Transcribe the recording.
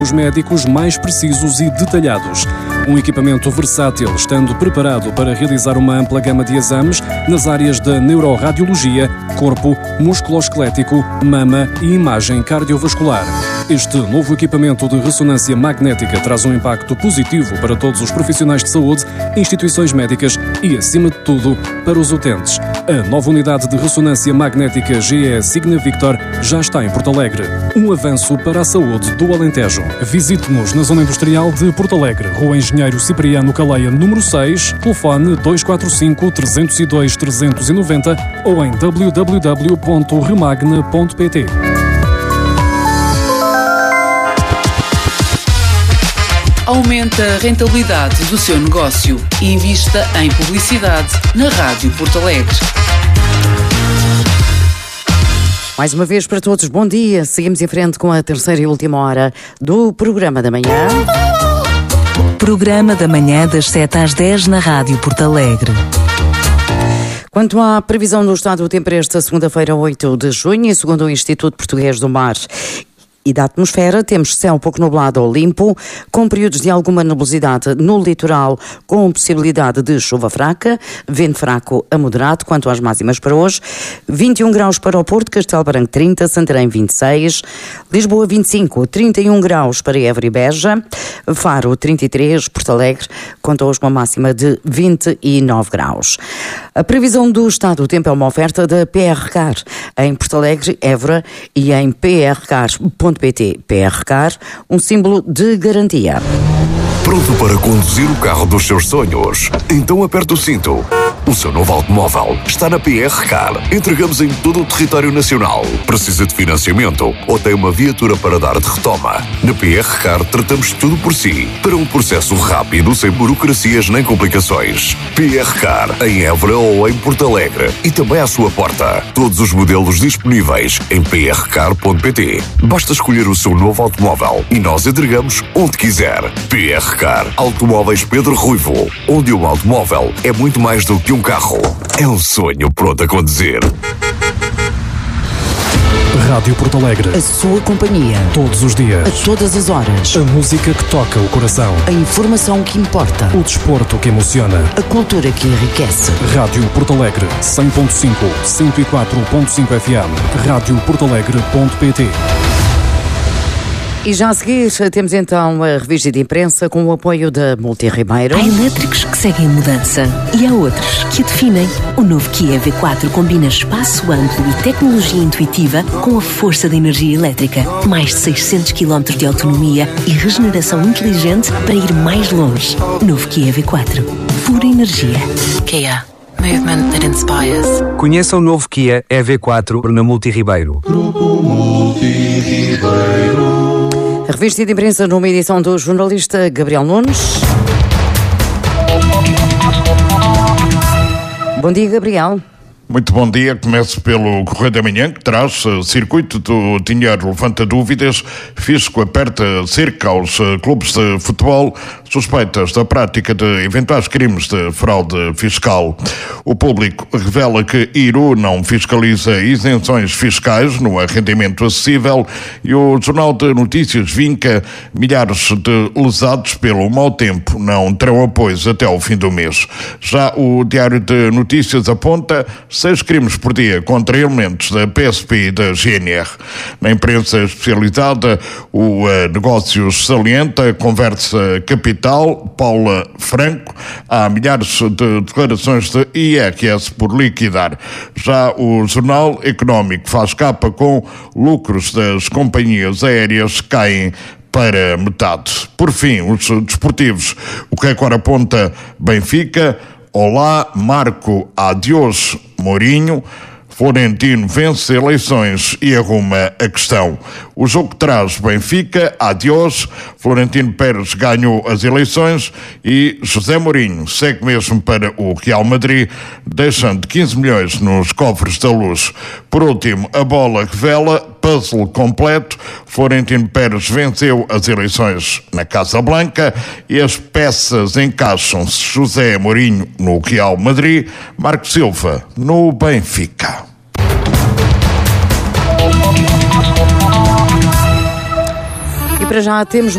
os médicos mais precisos e detalhados. Um equipamento versátil, estando preparado para realizar uma ampla gama de exames nas áreas da neuroradiologia, corpo, músculo-esquelético, mama e imagem cardiovascular. Este novo equipamento de ressonância magnética traz um impacto positivo para todos os profissionais de saúde, instituições médicas e, acima de tudo, para os utentes. A nova unidade de ressonância magnética GE Signa Victor já está em Porto Alegre. Um avanço para a saúde do Alentejo. Visite-nos na Zona Industrial de Porto Alegre, Rua Engenheiro Cipriano Caleia, número 6, telefone 245-302-390 ou em www.remagna.pt. Aumente a rentabilidade do seu negócio e invista em publicidade na Rádio Porto Alegre. Mais uma vez para todos, bom dia. Seguimos em frente com a terceira e última hora do Programa da Manhã. Programa da Manhã das 7 às 10 na Rádio Porto Alegre. Quanto à previsão do estado do tempo para esta segunda-feira, 8 de junho, segundo o Instituto Português do Mar e da Atmosfera, temos céu pouco nublado ou limpo, com períodos de alguma nebulosidade no litoral, com possibilidade de chuva fraca, vento fraco a moderado. Quanto às máximas para hoje, 21 graus para o Porto, Castelo Branco 30, Santarém 26, Lisboa 25, 31 graus para Évora e Beja, Faro 33, Porto Alegre conta hoje uma máxima de 29 graus. A previsão do estado do tempo é uma oferta da PR Car, em Porto Alegre, Évora e em prcar.pt. PR Car, um símbolo de garantia. Pronto para conduzir o carro dos seus sonhos? Então aperte o cinto. O seu novo automóvel está na PR Car. Entregamos em todo o território nacional. Precisa de financiamento ou tem uma viatura para dar de retoma? Na PR Car tratamos tudo por si, para um processo rápido, sem burocracias nem complicações. PR Car, em Évora ou em Porto Alegre. E também à sua porta. Todos os modelos disponíveis em prcar.pt. Basta escolher o seu novo automóvel e nós entregamos onde quiser. PR Car, Automóveis Pedro Ruivo, onde um automóvel é muito mais do que um carro. É um sonho pronto a conduzir. Rádio Porto Alegre. A sua companhia. Todos os dias. A todas as horas. A música que toca o coração. A informação que importa. O desporto que emociona. A cultura que enriquece. Rádio Porto Alegre. 100.5, 104.5 FM. radioportoalegre.pt. E já a seguir temos então a revista de imprensa com o apoio da Multi Ribeiro. Há elétricos que seguem mudança e há outros que a definem. O novo Kia V4 combina espaço amplo e tecnologia intuitiva com a força da energia elétrica. Mais de 600 km de autonomia e regeneração inteligente para ir mais longe. Novo Kia V4. Pura energia. Kia. Movement that inspires. Conheça o novo Kia EV4 na Multi Ribeiro. Grupo Multi Ribeiro. A revista de imprensa numa edição do jornalista Gabriel Nunes. Bom dia, Gabriel. Muito bom dia. Começo pelo Correio da Manhã, que traz circuito do dinheiro levanta dúvidas, fisco aperta cerca aos clubes de futebol, suspeitas da prática de eventuais crimes de fraude fiscal. O Público revela que Iru não fiscaliza isenções fiscais no arrendamento acessível e o Jornal de Notícias vinca milhares de lesados pelo mau tempo não terão apoios até ao fim do mês. Já o Diário de Notícias aponta 6 crimes por dia contra elementos da PSP e da GNR. Na imprensa especializada, o Negócios salienta, Conversa Capital, Paula Franco, há milhares de declarações de IRS por liquidar. Já o Jornal Económico faz capa com lucros das companhias aéreas caem para metade. Por fim, os desportivos. O que agora aponta Benfica, olá, Marco, adiós, Mourinho. Florentino vence eleições e arruma a questão. O jogo que traz Benfica, adiós, Florentino Pérez ganhou as eleições e José Mourinho segue mesmo para o Real Madrid, deixando 15 milhões nos cofres da Luz. Por último, a bola revela puzzle completo. Florentino Pérez venceu as eleições na Casa Blanca e as peças encaixam-se. José Mourinho no Real Madrid, Marco Silva no Benfica. E para já temos